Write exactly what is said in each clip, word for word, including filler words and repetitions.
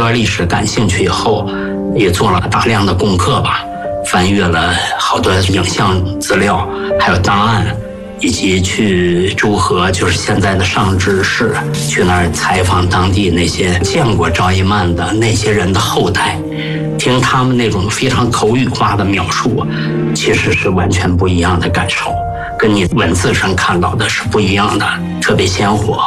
段历史感兴趣以后，也做了大量的功课吧，翻阅了好多影像资料，还有档案，以及去诸河，就是现在的上知市，去那儿采访当地那些见过赵一曼的那些人的后代，听他们那种非常口语化的描述，其实是完全不一样的感受，跟你文字上看到的是不一样的，特别鲜活。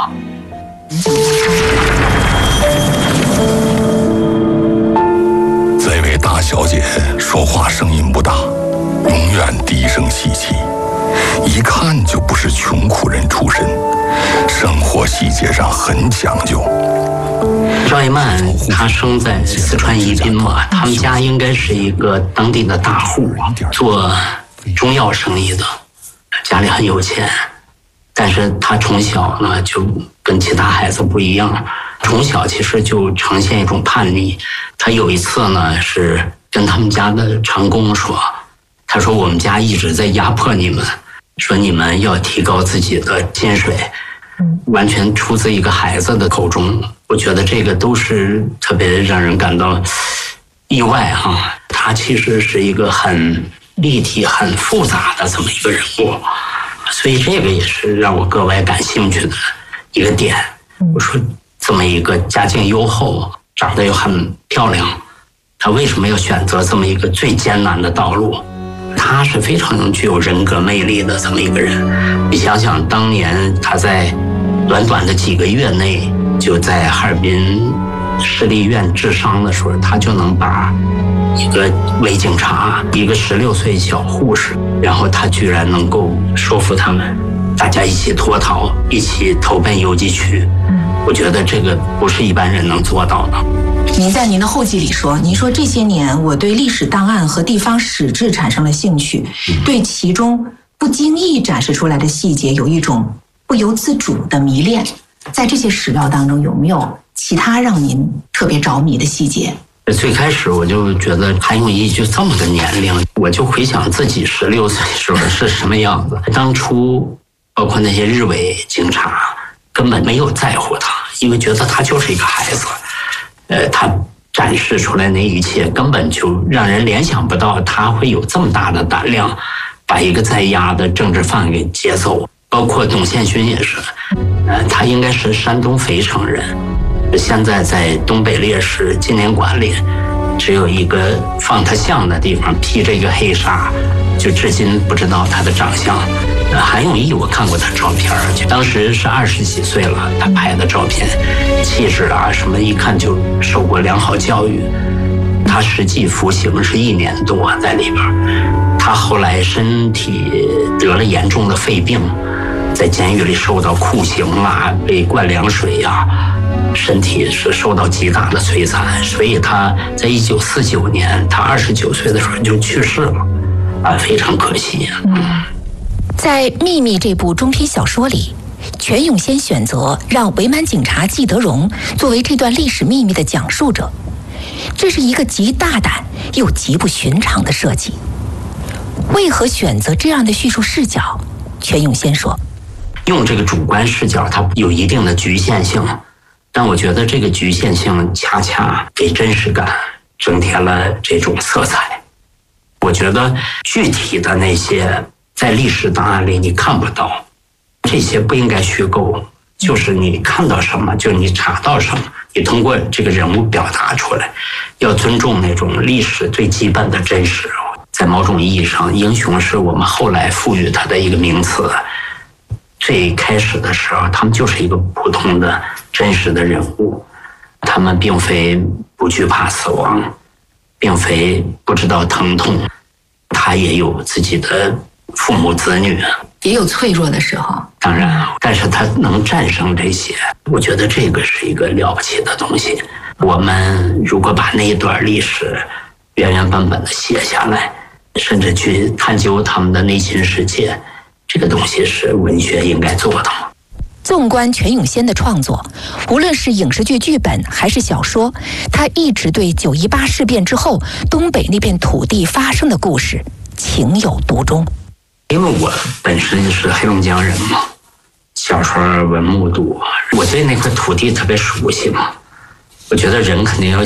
这位大小姐说话声音不大，永远低声细气，一看就不是穷苦人出身，生活细节上很讲究。 赵一曼她生在四川宜宾嘛，他们家应该是一个当地的大户，做中药生意的，家里很有钱。但是她从小呢就跟其他孩子不一样，从小其实就呈现一种叛逆。她有一次呢是跟他们家的长工说，她说我们家一直在压迫你们，说你们要提高自己的薪水，完全出自一个孩子的口中。我觉得这个都是特别让人感到意外哈。他其实是一个很立体、很复杂的这么一个人物，所以这个也是让我格外感兴趣的一个点。我说这么一个家境优厚、长得又很漂亮，他为什么要选择这么一个最艰难的道路？他是非常具有人格魅力的这么一个人。你想想，当年他在短短的几个月内，就在哈尔滨市立医院治伤的时候，他就能把一个伪警察，一个十六岁小护士，然后他居然能够说服他们，大家一起脱逃，一起投奔游击区。我觉得这个不是一般人能做到的。 您在您的后记里说，您说这些年我对历史档案和地方史志产生了兴趣，对其中不经意展示出来的细节有一种不由自主的迷恋。在这些史料当中，有没有其他让您特别着迷的细节？ 最开始我就觉得韩永义就这么个年龄，我就回想自己十六岁时候是什么样子。当初包括那些日伪警察根本没有在乎他，因为觉得他就是一个孩子。呃，他展示出来那一切根本就让人联想不到他会有这么大的胆量把一个在押的政治犯给劫走。包括董宪勋也是，呃，他应该是山东肥城人，现在在东北烈士纪念馆里只有一个放他像的地方，披着一个黑纱，就至今不知道他的长相。呃，韩永义我看过他照片，就当时是二十几岁了，他拍的照片，气质啊什么，一看就受过良好教育。他实际服刑是一年多在里边，他后来身体得了严重的肺病，在监狱里受到酷刑啊，被灌凉水啊，身体是受到极大的摧残，所以他在一九四九年，他二十九岁的时候就去世了，啊，非常可惜。嗯， 在《秘密》这部中篇小说里，全永先选择让伪满警察季德荣作为这段历史秘密的讲述者，这是一个极大胆又极不寻常的设计。为何选择这样的叙述视角？全永先说， 用这个主观视角它有一定的局限性，但我觉得这个局限性恰恰给真实感增添了这种色彩。我觉得具体的那些在历史档案里你看不到，这些不应该虚构，就是你看到什么就你查到什么，你通过这个人物表达出来，要尊重那种历史最基本的真实。在某种意义上，英雄是我们后来赋予他的一个名词。最开始的时候，他们就是一个普通的真实的人物，他们并非不惧怕死亡，并非不知道疼痛，他也有自己的父母子女， 也有脆弱的时候。 当然，但是他能战胜这些，我觉得这个是一个了不起的东西。我们如果把那一段历史原原本本的写下来，甚至去探究他们的内心世界，这个东西是文学应该做的。 纵观全永先的创作，无论是影视剧剧本还是小说，他一直对九一八事变之后东北那片土地发生的故事情有独钟。 因为我本身是黑龙江人嘛，小时候耳闻目睹，我对那块土地特别熟悉嘛。我觉得人肯定要